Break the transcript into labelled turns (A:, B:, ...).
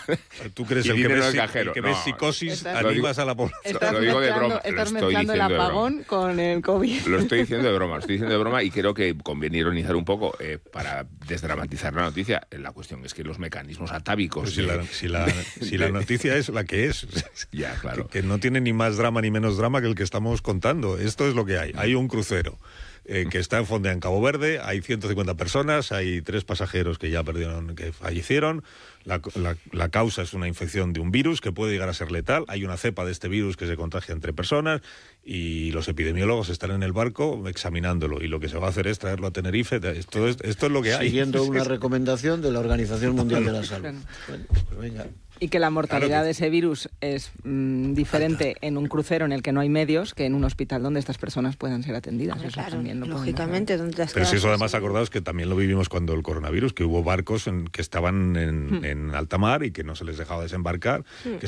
A: ¿Tú crees
B: y
A: el que
B: dinero
A: ves,
B: en el cajero?
A: el que ves psicosis,
C: Estás-
A: animas a la población?
B: Lo digo de broma.
C: Estás
B: Lo estoy
C: mezclando el
B: diciendo de broma.
C: apagón con el COVID.
B: Lo estoy diciendo de broma y creo que conviene ironizar un poco para desdramatizar la noticia. La cuestión es que los mecanismos atávicos...
A: Si la noticia es la que es.
B: Ya, claro.
A: Que no tiene ni más drama ni menos drama que el que estamos contando. Esto es lo que hay. Hay un crucero que está en Fondea, en Cabo Verde, hay 150 personas, hay 3 pasajeros que ya que fallecieron. La causa es una infección de un virus que puede llegar a ser letal. Hay una cepa de este virus que se contagia entre personas y los epidemiólogos están en el barco examinándolo. Y lo que se va a hacer es traerlo a Tenerife. Esto es lo que hay.
D: Siguiendo una recomendación de la Organización Mundial de la Salud. Bueno, pues venga.
C: Y que la mortalidad de ese virus es diferente en un crucero en el que no hay medios que en un hospital donde estas personas puedan ser atendidas.
E: Hombre,
C: Eso
E: claro,
C: también lo podemos
E: lógicamente,
C: saber.
E: ¿dónde te has
A: Pero si
E: quedado?
A: eso además acordaos que también lo vivimos cuando el coronavirus, que hubo barcos que estaban en alta mar y que no se les dejaba desembarcar, que